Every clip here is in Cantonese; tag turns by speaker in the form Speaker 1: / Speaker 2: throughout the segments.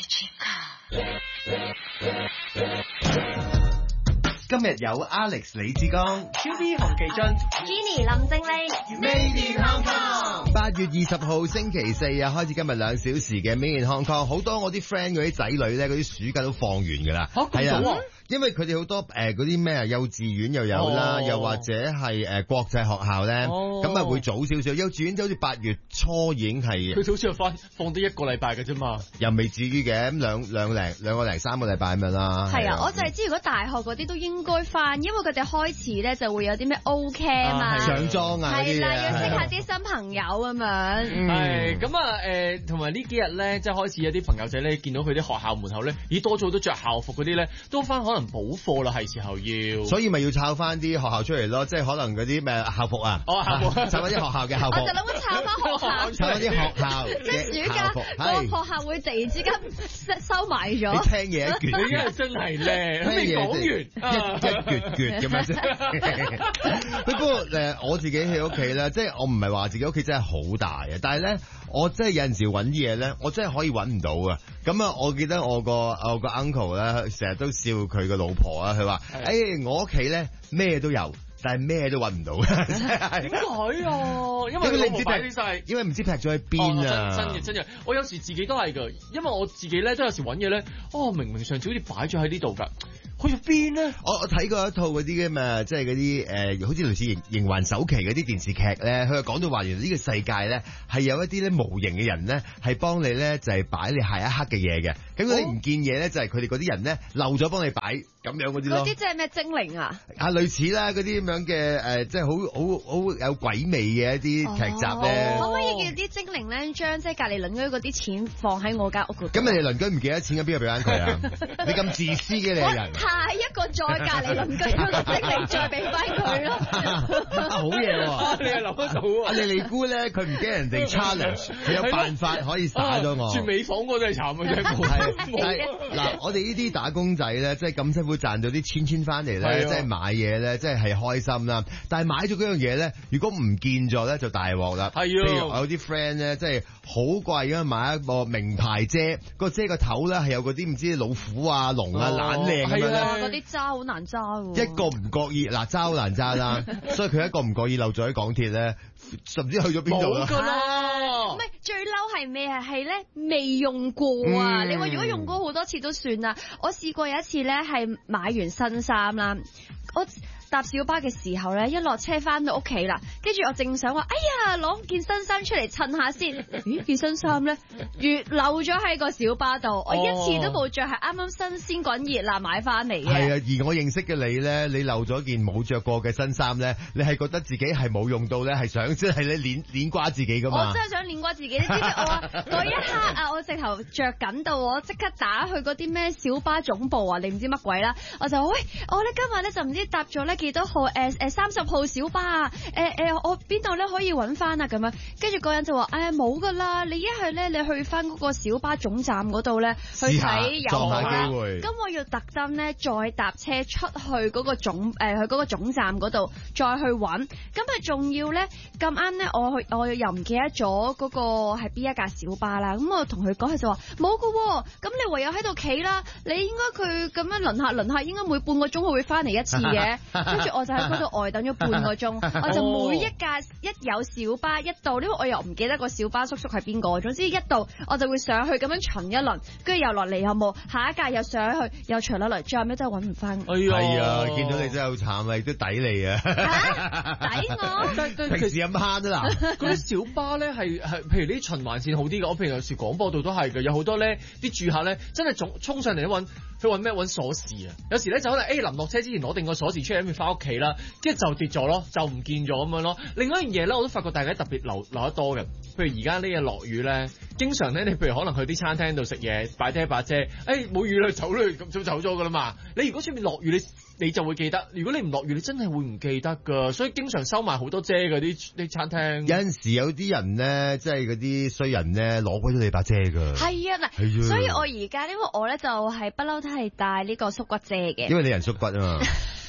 Speaker 1: 今日有 Alex 李志剛、
Speaker 2: QB 洪其俊、
Speaker 3: Jenny 林正麗
Speaker 1: Made in Hong Kong。8月20號星期四啊，開始今日2小時嘅 Made in Hong Kong。好多我啲 friend 嗰啲仔女咧，嗰啲暑假都放完㗎啦。係啊。因為佢哋好多嗰啲咩啊，幼稚園又有啦，又或者係國際學校咧，咁啊會早少少。幼稚園就好似8月初已經係，
Speaker 2: 佢好似係放啲1個禮拜嘅啫嘛，
Speaker 1: 又未至於嘅，咁兩個零3個禮拜咁樣啦。
Speaker 3: 係啊，我就係知如果大學嗰啲都應該翻，因為佢哋開始咧就會有啲咩 O Camp 啊、
Speaker 1: 上妝啊嗰啲，
Speaker 3: 係啦，要識下啲新朋友咁樣。
Speaker 2: 係咁啊同埋呢幾日咧，即係開始有啲朋友仔咧，見到佢啲學校門口咧，咦多咗好多着校服嗰啲咧，都翻可能補課啦，係時候要，
Speaker 1: 所以咪要抄翻啲學校出嚟咯，即係可能嗰啲咩校服啊，
Speaker 2: 校服，
Speaker 1: 抄翻啲學校嘅校服。
Speaker 3: 我就諗緊抄翻學校，
Speaker 1: 抄翻啲學校，
Speaker 3: 即係暑假個學校會突然之間收埋咗。
Speaker 1: 你聽嘢一橛，
Speaker 2: 你真係真係咧，未講完
Speaker 1: 一橛咁樣啫。不過我自己喺屋企咧，即係我唔係話自己屋企真係好大嘅，但係咧，我真係有陣時揾嘢咧，我真係可以揾唔到嘅。咁啊，我記得我個 uncle 咧，成日都笑佢個老婆啊，佢話：我屋企咧咩都有，但係咩都揾唔到。點
Speaker 2: 解啊？因為你唔知劈晒，
Speaker 1: 因為唔知劈咗喺邊啊！
Speaker 2: 真嘅，我有時自己都係㗎，因為我自己咧都有時揾嘢咧，明明上次好似擺咗喺呢度㗎。去咗邊咧？我
Speaker 1: 睇過一套嗰啲嘅嘛，即係嗰啲好似類似刑環首期嗰啲電視劇咧，佢講到話原來呢個世界咧係有一啲咧無形嘅人咧係幫你咧就係擺你下一刻嘅嘢嘅。咁你唔見嘢咧就係佢哋嗰啲人咧漏咗幫你擺咁樣嗰啲咯。嗰啲
Speaker 3: 即係咩精靈啊？
Speaker 1: 類似啦，嗰啲咁樣嘅即係好有鬼味嘅一啲劇集咧。
Speaker 3: 可唔可以叫啲精靈咧將即係隔離鄰居嗰啲錢放喺我間屋度？
Speaker 1: 咁你哋鄰居唔記得錢嘅，邊個俾翻佢啊？你咁自私嘅你人。
Speaker 3: 下一個再隔離鄰居嗰個精靈再俾翻佢咯。
Speaker 1: 好嘢喎！
Speaker 2: 你係諗得到啊？
Speaker 1: 莉莉姑咧，佢唔驚人哋 challenge， 佢有辦法可以耍咗我。
Speaker 2: 住尾房嗰真係慘嘅啫。
Speaker 1: 嗱，我哋呢啲打工仔咧，即係咁辛苦賺到啲錢翻嚟咧，即係買嘢咧，即係開心啦。但係買咗嗰樣嘢咧，如果唔見咗咧，就大鑊啦。係啊，譬如我有啲 friend 咧，即係好貴咁買一個名牌遮，個遮個頭咧係有嗰啲唔知老虎啊、龍啊、懶靚咁樣咧。
Speaker 3: 嗰啲揸好難揸
Speaker 1: 喎，一個唔覺意嗱揸好難揸啦，所以佢一個唔覺意漏咗喺港鐵咧，甚至去咗邊度啦？
Speaker 2: 冇㗎啦！
Speaker 3: 唔係最嬲係咩啊？係咧未用過啊！你話如果用過好多次都算啦。我試過有一次咧係買完新衫啦，我搭小巴嘅時候咧，一落車翻到屋企啦，跟住我正想話，哎呀，攞件新衫出嚟襯下先。咦，件新衫咧，越漏咗喺個小巴度，我一次都冇着，係啱啱新鮮滾熱辣買翻嚟嘅。
Speaker 1: 係啊，而我認識嘅你咧，你漏咗件冇着過嘅新衫咧，你係覺得自己係冇用到咧，係想即係你練瓜自己噶嘛？
Speaker 3: 我真係想練瓜自己，你知唔知我嗰一刻啊，我直頭着緊到我即刻打去嗰啲咩小巴總部啊，你唔知乜鬼啦，我就喂，我咧今日咧就唔知搭咗咧幾多號30號小巴啊，我邊度咧可以揾翻啊咁樣，跟住嗰人就話冇噶啦，你一係咧你去翻嗰個小巴總站嗰度咧去睇有冇啦，咁我要特登咧再搭車出去嗰個總去嗰個總站嗰度再去揾，咁啊仲要咧咁啱咧我又唔記得咗嗰個係邊一架小巴啦，咁我同佢講，佢就話冇噶，咁你唯有喺度企啦，你應該佢咁樣輪下應該每半個鐘佢會翻嚟一次嘅，跟住我就喺嗰度呆等咗半個鐘，我就每一架一有小巴一到，因為我又唔記得個小巴叔叔係邊個，總之一到我就會上去咁樣巡一輪，跟住又落嚟又冇，下一架又上去又巡落嚟，最後尾真係揾唔翻。
Speaker 1: 係啊，見到你真係好慘啊，亦都抵你啊！
Speaker 3: 抵我？
Speaker 1: 平時咁慳啊嗱，
Speaker 2: 嗰啲小巴咧係譬如啲循環線好啲嘅，我譬如有時廣播道都係嘅，有好多咧啲住客咧真係衝上嚟去揾咩？揾鎖匙啊！有時咧就可能臨落車之前攞定個鎖匙出嚟，諗住翻屋企啦，跟住就跌咗咯，就唔見咗咁樣咯。另外一樣嘢咧，我都發覺大家特別留得多嘅，譬如而家呢日落雨咧，經常咧你譬如可能去啲餐廳度食嘢，擺低一把遮，冇雨啦，走啦，咁就走咗噶啦嘛。你如果出面落雨，你就會記得；如果你唔落雨，你真係會唔記得噶。所以經常收埋好多遮嗰啲餐廳。有陣時有啲人咧，即係嗰啲衰人咧，攞鬼咗你把遮噶。係啊，嗱，所以我而家因為我咧就係不嬲都係帶呢個縮骨遮嘅。因為你人縮骨啊嘛。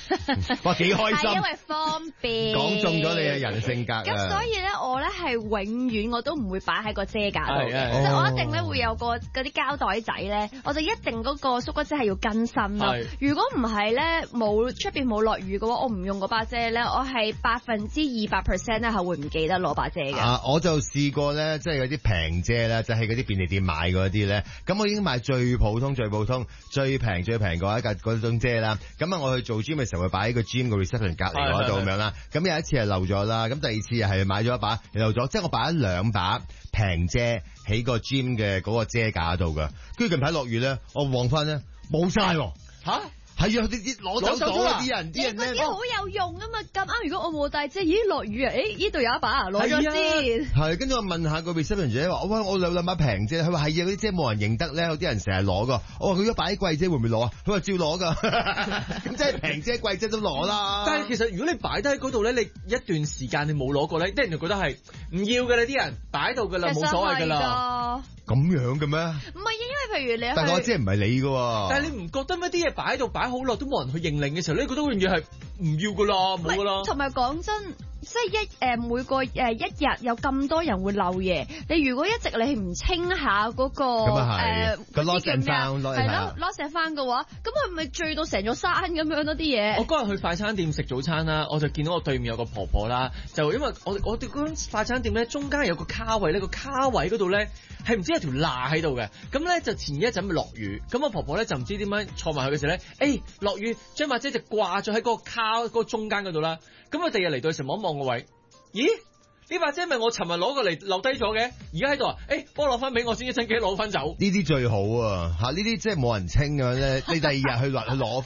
Speaker 1: 哇，幾開
Speaker 3: 係因
Speaker 1: 心！
Speaker 3: 為方便。
Speaker 1: 講中咗你嘅人性格啊！
Speaker 3: 咁所以咧，我咧係永遠我都唔會擺喺個遮架度嘅，
Speaker 2: 係
Speaker 3: 即係我一定咧會有個嗰啲膠袋仔咧，我就一定嗰個縮骨遮係要更新咯
Speaker 2: 係。
Speaker 3: 如果唔係咧，冇出邊冇落雨嘅話，我唔用嗰把遮咧，我係200%咧係會唔記得攞把遮嘅。
Speaker 1: 啊！我就試過咧，即係嗰啲平遮咧，就係嗰啲便利店買嗰啲咧。咁我已經買最普通、最平嗰種遮啦。咁啊，我去做 gym 嘅時候，會擺喺個 gym 個 reception 隔離嗰度咁樣啦。咁有一次係漏咗啦，咁第二次又係買咗一把又漏咗，即係我擺咗2把平遮喺個 gym 嘅嗰個遮架度㗎。跟住近排落雨咧，我望翻咧冇晒喎。
Speaker 2: 嚇！
Speaker 1: 係啊，啲攞走咗啊！啲人
Speaker 3: 嗰
Speaker 1: 咧
Speaker 3: 啲好有用啊嘛！咁啱，如果我冇帶遮，咦落雨啊？呢度有一把，攞咗先。
Speaker 1: 係，跟住我問下個 reception 姐話：喂，我兩把平遮，佢話係啊，嗰啲遮冇人認得咧，有啲人成日攞噶。我話佢如果擺喺貴遮會唔會攞啊？佢話照攞噶，咁即係平遮貴遮都攞啦。
Speaker 2: 但係其實如果你擺低喺嗰度咧，你一段時間你冇攞過咧，啲人就覺得係唔要㗎啦，啲人擺喺度㗎啦，冇所謂㗎啦。
Speaker 1: 咁樣嘅咩？
Speaker 3: 唔係啊，因為譬如你
Speaker 1: 但係我遮唔係你㗎喎。
Speaker 2: 但係你唔覺得咩？啲嘢擺喺度擺好耐都冇人去認領嘅時候，你覺得嗰樣嘢係唔要㗎啦，冇㗎啦。
Speaker 3: 同埋講真，即係每個一日有咁多人會漏嘢，你如果一直你唔清下嗰個
Speaker 1: 咁啊係個 lost and found
Speaker 3: 係咯 lost and found嘅話，咁佢咪聚到成座山咁樣咯啲嘢。
Speaker 2: 我嗰日去快餐店食早餐啦，我就見到我對面有個婆婆啦，就因為我哋嗰間快餐店咧，中間有個卡位咧，個卡位嗰度咧係唔知有條罅喺度嘅，咁咧就前一陣咪落雨，咁我婆婆咧就唔知點樣坐埋去嘅時候咧，落雨將把遮就掛咗喺嗰個卡嗰個中間嗰度啦，咁佢第日嚟到嘅時候望一望個位，咦？呢把遮咪我尋日攞過嚟漏低咗嘅，而家喺度啊！幫我攞翻俾我先，一陣記得攞翻走。
Speaker 1: 呢啲最好啊！嚇，呢啲即係冇人清嘅咧，你第二日去攞